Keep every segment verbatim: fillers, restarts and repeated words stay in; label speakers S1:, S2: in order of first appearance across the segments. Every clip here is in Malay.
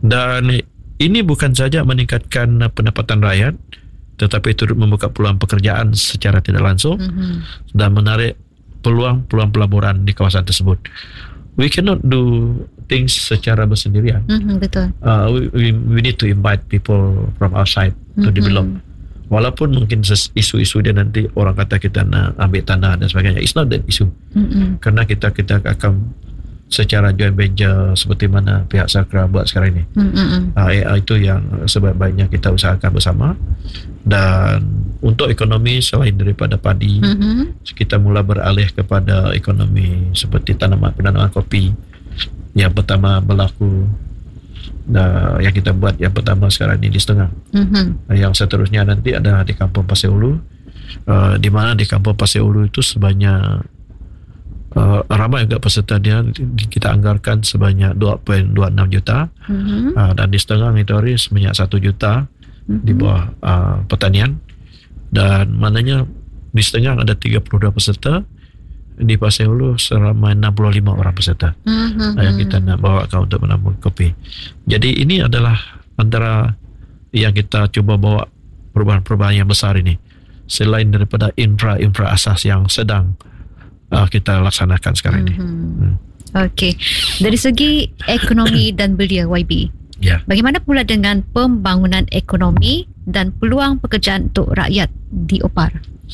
S1: Dan ini bukan saja meningkatkan pendapatan rakyat, tetapi turut membuka peluang pekerjaan secara tidak langsung mm-hmm. dan menarik peluang-peluang pelaburan di kawasan tersebut. We cannot do things secara bersendirian.
S2: Mm-hmm, betul.
S1: Uh, we, we, we need to invite people from outside mm-hmm. to develop. Walaupun mungkin isu-isu dia nanti orang kata kita nak ambil tanah dan sebagainya, it's not that issue. Mm-hmm. Kerana kita kita akan secara joint venture seperti mana pihak Sakra buat sekarang ini. Mm-hmm. Uh, itu yang sebaik-baiknya kita usahakan bersama. Dan untuk ekonomi selain daripada padi, mm-hmm. kita mula beralih kepada ekonomi seperti tanaman penanaman kopi. Yang pertama berlaku uh, yang kita buat yang pertama sekarang ini di Setengah. Mm-hmm. Yang seterusnya nanti ada di Kampung Pasir Ulu, uh, di mana di Kampung Pasir Ulu itu sebanyak Uh, ramai juga peserta dia, kita anggarkan sebanyak dua perpuluhan dua enam juta mm-hmm. uh, dan di Setengah itu hari sebanyak satu juta mm-hmm. di bawah uh, pertanian, dan maknanya di Setengah ada tiga puluh dua peserta, di Pasir Ulu seramai enam puluh lima orang peserta mm-hmm. uh, yang kita nak bawa untuk menabung kopi. Jadi ini adalah antara yang kita cuba bawa perubahan-perubahan yang besar ini, selain daripada infra-infra asas yang sedang Uh, kita laksanakan sekarang mm-hmm. ini. Hmm.
S2: Okey. Dari segi ekonomi dan belia Y B,
S1: yeah.
S2: bagaimana pula dengan pembangunan ekonomi dan peluang pekerjaan untuk rakyat di Opar?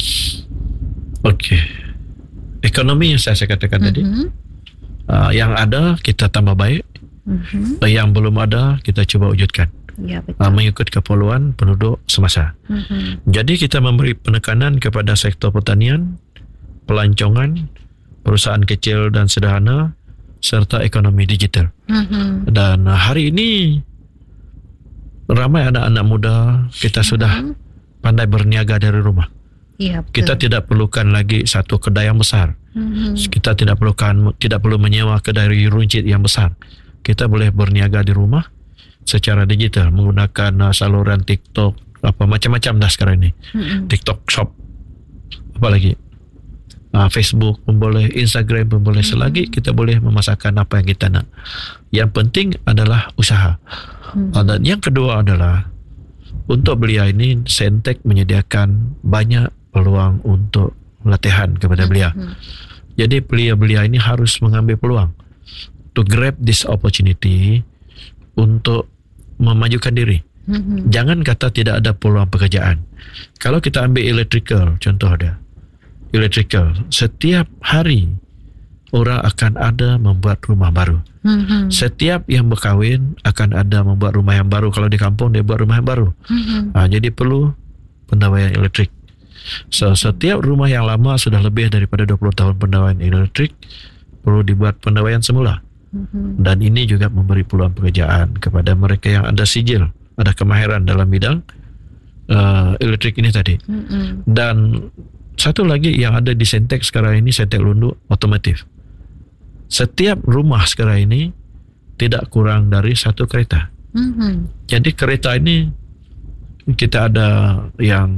S1: Okey. Ekonomi yang saya, saya katakan mm-hmm. tadi, uh, yang ada kita tambah baik, mm-hmm. uh, yang belum ada kita cuba wujudkan. Ya, betul. Uh, mengikut keperluan penduduk semasa. Mm-hmm. Jadi kita memberi penekanan kepada sektor pertanian, pelancongan, perusahaan kecil dan sederhana, serta ekonomi digital. Mm-hmm. Dan hari ini ramai anak-anak muda kita mm-hmm. sudah pandai berniaga dari rumah. Ya, betul. Kita tidak perlukan lagi satu kedai yang besar. Mm-hmm. Kita tidak perlukan tidak perlu menyewa kedai runcit yang besar. Kita boleh berniaga di rumah secara digital menggunakan saluran TikTok, apa macam-macam dah sekarang ini. Mm-hmm. TikTok Shop, apa lagi? Uh, Facebook pun boleh, Instagram pun boleh, selagi kita boleh memasarkan apa yang kita nak. Yang penting adalah usaha. Hmm. Uh, dan yang kedua adalah untuk belia ini, Sentek menyediakan banyak peluang untuk latihan kepada belia. Hmm. Jadi belia-belia ini harus mengambil peluang to grab this opportunity untuk memajukan diri. Hmm. Jangan kata tidak ada peluang pekerjaan. Kalau kita ambil electrical, contoh dia. Electrical, setiap hari orang akan ada membuat rumah baru. Mm-hmm. Setiap yang berkahwin akan ada membuat rumah yang baru. Kalau di kampung dia buat rumah yang baru. Mm-hmm. Ha, jadi perlu pendawaian elektrik. So, setiap rumah yang lama sudah lebih daripada dua puluh tahun pendawaian elektrik, perlu dibuat pendawaian semula. Mm-hmm. Dan ini juga memberi peluang pekerjaan kepada mereka yang ada sijil, ada kemahiran dalam bidang uh, elektrik ini tadi. Mm-hmm. Dan satu lagi yang ada di Sentek sekarang ini, Sentek Lundu, otomotif. Setiap rumah sekarang ini tidak kurang dari satu kereta. Mm-hmm. Jadi kereta ini kita ada yang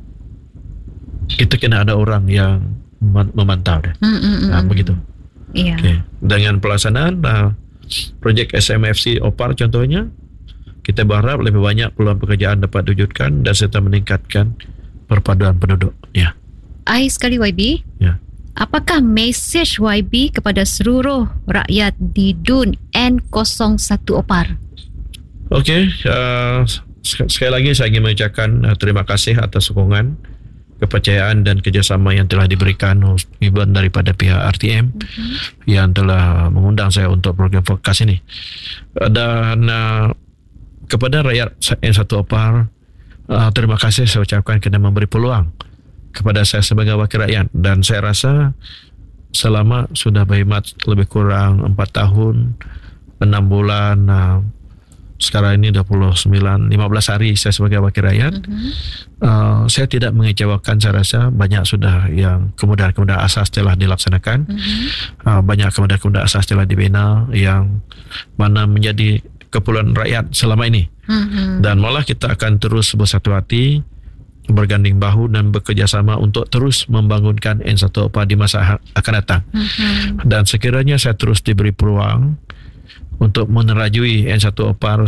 S1: kita kena ada orang yang memantau dia. Mm-hmm. Nah, begitu. Yeah. Okay. Dengan pelaksanaan uh, projek S M F C Opar contohnya, kita berharap lebih banyak peluang pekerjaan dapat diwujudkan dan serta meningkatkan perpaduan penduduk. Ya.
S2: Akhir sekali Y B, ya. Apakah mesej Y B kepada seluruh rakyat di D U N N kosong satu Opar?
S1: Okey, uh, sekali lagi saya ingin mengucapkan uh, terima kasih atas sokongan, kepercayaan dan kerjasama yang telah diberikan hiburan daripada pihak R T M uh-huh. yang telah mengundang saya untuk program fokus ini. Dan uh, kepada rakyat N satu Opar, uh, terima kasih saya ucapkan kerana memberi peluang kepada saya sebagai wakil rakyat, dan saya rasa selama sudah berkhidmat lebih kurang empat tahun enam bulan, uh, sekarang ini dua puluh sembilan lima belas hari saya sebagai wakil rakyat, uh-huh. uh, saya tidak mengecewakan. Saya rasa banyak sudah yang kemudahan-kemudahan asas telah dilaksanakan, uh-huh. uh, banyak kemudahan-kemudahan asas telah dibina yang mana menjadi keperluan rakyat selama ini, uh-huh. dan malah kita akan terus bersatu hati, berganding bahu dan bekerjasama untuk terus membangunkan N satu Opar di masa akan datang. Uh-huh. Dan sekiranya saya terus diberi peluang untuk menerajui N satu Opar